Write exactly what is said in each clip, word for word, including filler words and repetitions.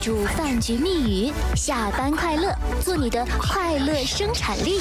主饭局密语，下班快乐，做你的快乐生产力。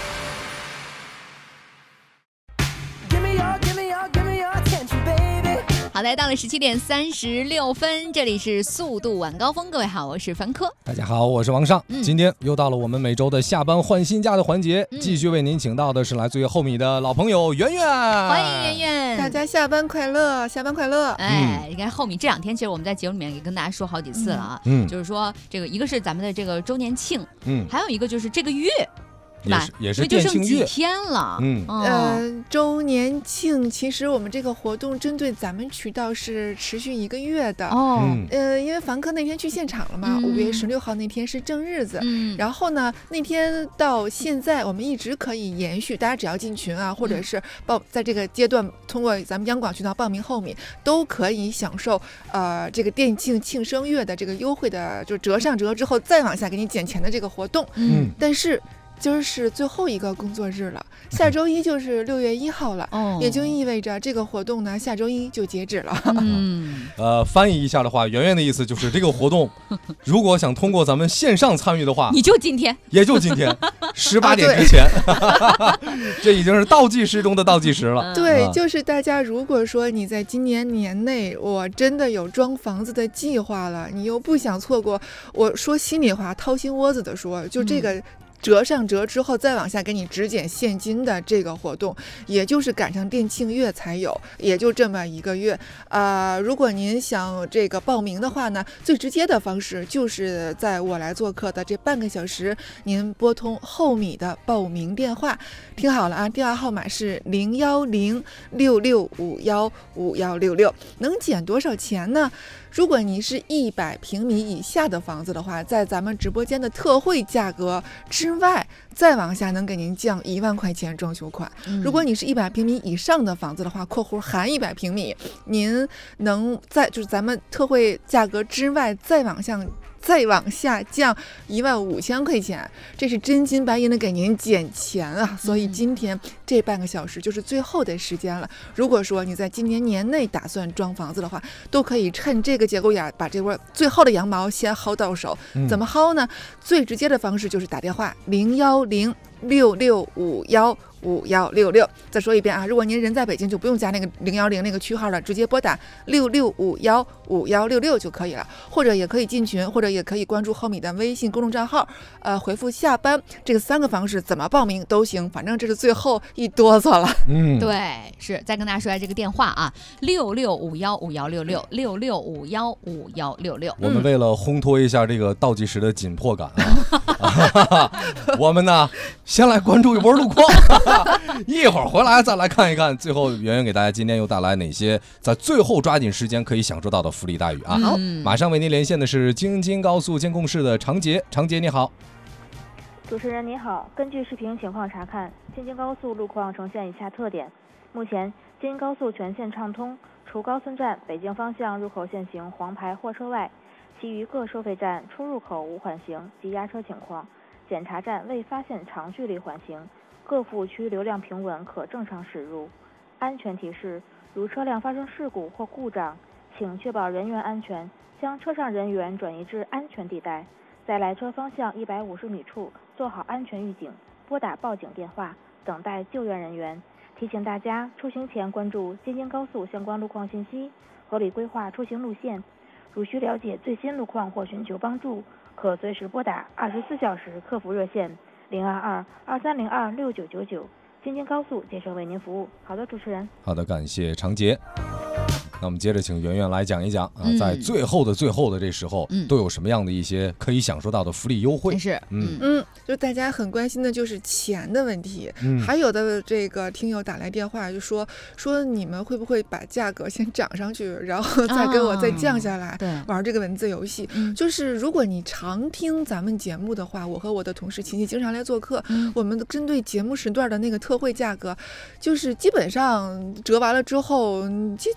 好的，到了十七点三十六分，这里是速度晚高峰。各位好，我是凡科。 大家好，我是王尚、嗯、今天又到了我们每周的下班换新家的环节、嗯、继续为您请到的是来自于后米的老朋友圆圆， 欢迎圆圆。 大家下班快乐，下班快乐。 哎，你看后米这两天其实我们在节目里面也跟大家说好几次了啊，嗯，就是说这个一个是咱们的这个周年庆，嗯，还有一个就是这个月也是也是店庆月， 就剩几天了。 嗯，呃，周年庆其实我们这个活动针对咱们渠道是持续一个月的哦。呃，因为凡客那天去现场了嘛，五、嗯、月十六号那天是正日子。嗯，然后呢，那天到现在我们一直可以延续，大家只要进群啊，或者是报在这个阶段通过咱们央广渠道报名后米，都可以享受呃这个店庆庆生月的这个优惠的，就折上折之后再往下给你减钱的这个活动。嗯，但是。今儿是最后一个工作日了，下周一就是六月一号了、哦，也就意味着这个活动呢，下周一就截止了。 嗯，呃，翻译一下的话，圆圆的意思就是这个活动，如果想通过咱们线上参与的话， 你就今天， 也就今天，十八点之前，啊、这已经是倒计时中的倒计时了。 对、啊，就是大家如果说你在今年年内，我真的有装房子的计划了，你又不想错过，我说心里话，掏心窝子的说，就这个。嗯折上折之后再往下给你直减现金的这个活动，也就是赶上店庆月才有，也就这么一个月。呃，如果您想这个报名的话呢，最直接的方式就是在我来做客的这半个小时，您拨通后米的报名电话，听好了啊，电话号码是零幺零六六五幺五幺六六，能减多少钱呢？如果你是一百平米以下的房子的话，在咱们直播间的特惠价格之外，再往下能给您降一万块钱装修款。嗯、如果你是一百平米以上的房子的话，括弧含一百平米，您能在就是咱们特惠价格之外再往下。再往下降一万五千块钱，这是真金白银的给您减钱啊！所以今天这半个小时就是最后的时间了。如果说你在今年年内打算装房子的话，都可以趁这个节骨眼把这波最后的羊毛先薅到手。嗯、怎么薅呢？最直接的方式就是打电话零幺零六六五幺五幺六六。再说一遍啊，如果您人在北京，就不用加那个零幺零那个区号了，直接拨打六六五幺五幺六六就可以了。或者也可以进群，或者也可以关注后米的微信公众账号，呃，回复下班，这个三个方式怎么报名都行，反正这是最后一哆嗦了。 嗯，对，是再跟大家说一下这个电话啊，六六五幺五幺六六六六五幺五幺六六。 我们为了烘托一下这个倒计时的紧迫感啊，我们呢先来关注一波路况。一会儿回来再来看一看，最后圆圆给大家今天又带来哪些在最后抓紧时间可以享受到的福利待遇啊！好、嗯，马上为您连线的是京津高速监控室的常杰，常杰你好。 主持人你好，根据视频情况查看，京津高速路况呈现以下特点：目前京津高速全线畅通，除高村站北京方向入口限行黄牌货车外，其余各收费站出入口无缓行及压车情况，检查站未发现长距离缓行。各服务区流量平稳，可正常驶入。安全提示：如车辆发生事故或故障，请确保人员安全，将车上人员转移至安全地带，在来车方向一百五十米处做好安全预警，拨打报警电话，等待救援人员。提醒大家，出行前关注京津高速相关路况信息，合理规划出行路线。如需了解最新路况或寻求帮助，可随时拨打二十四小时客服热线。零二二二三零二六九九九，京津高速接受为您服务。好的，主持人。 好的，感谢常杰。那我们接着请圆圆来讲一讲啊，嗯、在最后的最后的这时候、嗯，都有什么样的一些可以享受到的福利优惠？ 是， 嗯嗯，就大家很关心的就是钱的问题。嗯，还有的这个听友打来电话就说说你们会不会把价格先涨上去，然后再给我再降下来，啊、玩这个文字游戏、嗯。就是如果你常听咱们节目的话，我和我的同事琪琪经常来做客，嗯、我们针对节目时段的那个特惠价格，就是基本上折完了之后，基基本上。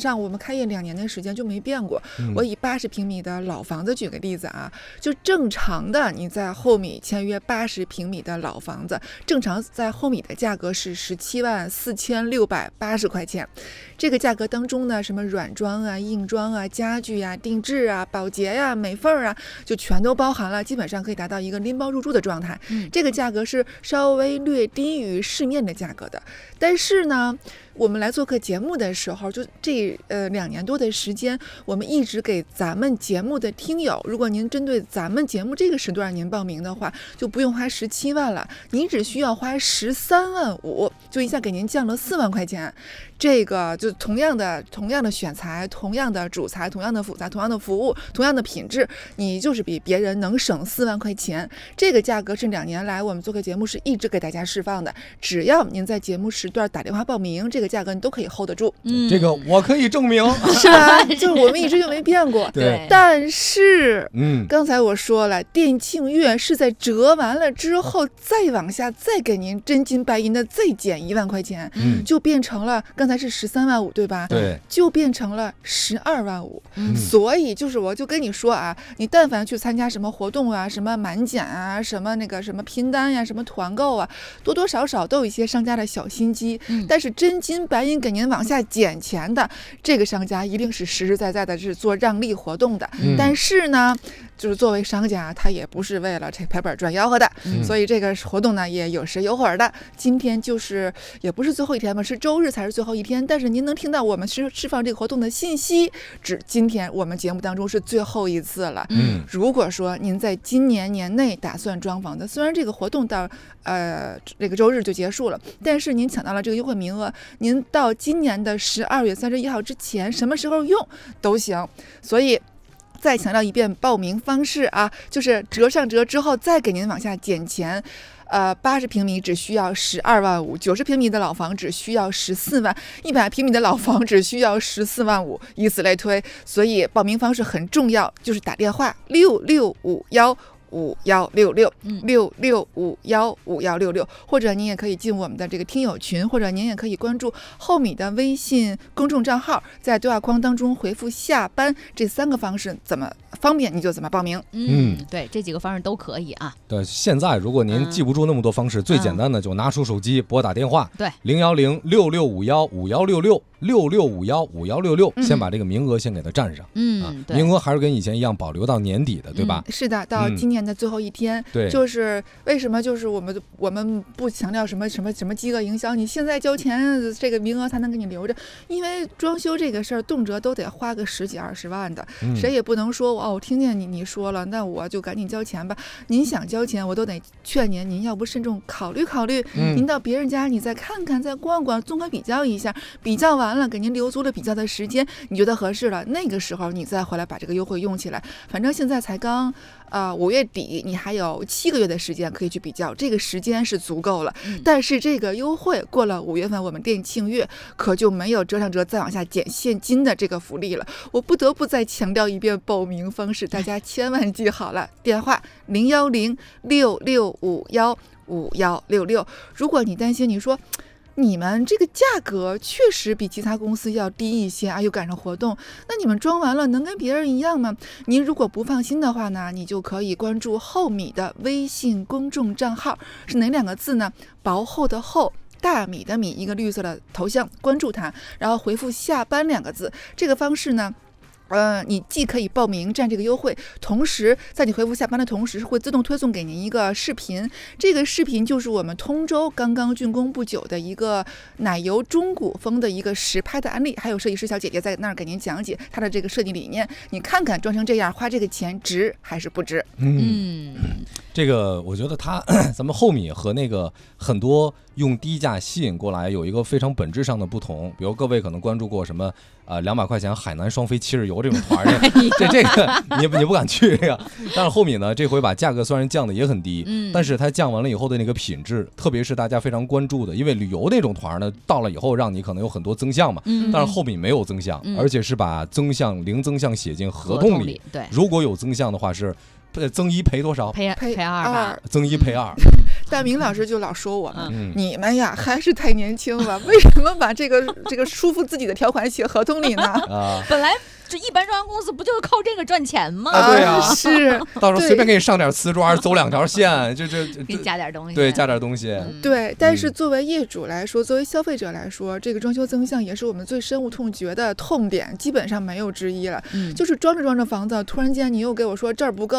上我们开业两年的时间就没变过。嗯、我以八十平米的老房子举个例子啊，就正常的你在后米签约八十平米的老房子，正常在后米的价格是十七万四千六百八十块钱。这个价格当中呢，什么软装啊、硬装啊、家具啊、定制啊、保洁呀、啊、美缝啊，就全都包含了，基本上可以达到一个拎包入住的状态。嗯、这个价格是稍微略低于市面的价格的，但是呢，我们来做客节目的时候，就这呃两年多的时间，我们一直给咱们节目的听友，如果您针对咱们节目这个时段您报名的话，就不用花十七万了，您只需要花十三万五，就一下给您降了四万块钱。这个就同样的同样的选材，同样的主材，同样的辅材，同样的服务，同样的品质，你就是比别人能省四万块钱。这个价格是两年来我们做客节目是一直给大家释放的，只要您在节目时段打电话报名，这个价格你都可以 hold 得住。 嗯，这个我可以证明， 是吧？就是我们一直就没变过。 对， 但是， 嗯， 刚才我说了，店庆月是在折完了之后再往下再给您真金白银的再减一万块钱，嗯，就变成了刚才是十三万五，对吧？ 对， 就变成了十二万五。嗯，所以就是我就跟你说啊，你但凡去参加什么活动啊，什么满减啊，什么那个什么拼单呀、啊，什么团购啊，多多少少都有一些商家的小心机。嗯，但是真金白银给您往下减钱的这个商家，一定是实实在在的是做让利活动的。嗯，但是呢，就是作为商家，他也不是为了这赔本赚吆喝的，嗯，所以这个活动呢也有时有会儿的。今天就是也不是最后一天嘛，是周日才是最后一天，但是您能听到我们释释放这个活动的信息，指今天我们节目当中是最后一次了。嗯，如果说您在今年年内打算装房的，虽然这个活动到呃这个周日就结束了，但是您抢到了这个优惠名额，您到今年的十二月三十一号之前，什么时候用都行。所以再强调一遍报名方式啊，就是折上折之后再给您往下减钱。呃，八十平米只需要十二万五，九十平米的老房只需要十四万，一百平米的老房只需要十四万五，以此类推。所以报名方式很重要，就是打电话六六五幺五幺六六六六五幺五幺六六，或者您也可以进我们的这个听友群，或者您也可以关注后米的微信公众账号，在对话框当中回复下班，这三个方式怎么方便你就怎么报名。 嗯，对，这几个方式都可以啊。 对，现在如果您记不住那么多方式，嗯、最简单的就拿出手机拨打电话， 对， 零幺零六六五幺五幺六六六六五幺五幺六六，先把这个名额先给它占上。嗯，啊、名额还是跟以前一样保留到年底的，对吧？ 嗯、是的，到今年的最后一天。 对、嗯， 就是为什么就是我们我们不强调什么什么什么饥饿营销，你现在交钱这个名额才能给你留着，因为装修这个事儿动辄都得花个十几二十万的，嗯、谁也不能说哦，我听见你你说了，那我就赶紧交钱吧。您想交钱，我都得劝您，您要不慎重考虑考虑，嗯、您到别人家你再看看，再逛逛，综合比较一下，比较完了给您留足了比较的时间，你觉得合适了，那个时候你再回来把这个优惠用起来。反正现在才刚呃五月底，你还有七个月的时间可以去比较，这个时间是足够了。嗯、但是这个优惠过了五月份，我们店庆月可就没有折上折再往下减现金的这个福利了。我不得不再强调一遍报名方式，大家千万记好了，电话零幺零六六五幺五幺六六。如果你担心，你说你们这个价格确实比其他公司要低一些啊，又赶上活动，那你们装完了能跟别人一样吗？您如果不放心的话呢，你就可以关注后米的微信公众账号，是哪两个字呢？薄厚的厚，大米的米，一个绿色的头像，关注它，然后回复下班两个字。这个方式呢，呃，你既可以报名占这个优惠，同时在你回复下班的同时，会自动推送给您一个视频。这个视频就是我们通州刚刚竣工不久的一个奶油中古风的一个实拍的案例，还有设计师小姐姐在那儿给您讲解它的这个设计理念。你看看装成这样，花这个钱值还是不值？ 嗯，这个我觉得它咱们后米和那个很多用低价吸引过来有一个非常本质上的不同。比如各位可能关注过什么呃两百块钱海南双飞七日游这种团儿，这这个你你不敢去这个。但是后米呢，这回把价格虽然降的也很低，嗯，但是它降完了以后的那个品质，特别是大家非常关注的，因为旅游那种团呢，到了以后让你可能有很多增项嘛，嗯，但是后米没有增项，嗯，而且是把增项零增项写进合同里，合同里对，如果有增项的话是增一赔多少？ 赔赔二吧， 增一赔二。 大明老师就老说我们， 嗯、 你们呀还是太年轻了，为什么把这个这个舒服自己的条款写合同里呢？ 啊， 本来这一般装修公司不就是靠这个赚钱吗？ 啊，对呀、啊， 是， 到时候随便给你上点瓷砖，走两条线，就这给你加点东西， 对，加点东西， 嗯、 对。但是作为业主来说，作为消费者来说，这个装修增项也是我们最深恶痛绝的痛点，基本上没有之一了。 嗯， 就是装着装着房子，突然间你又给我说这儿不够。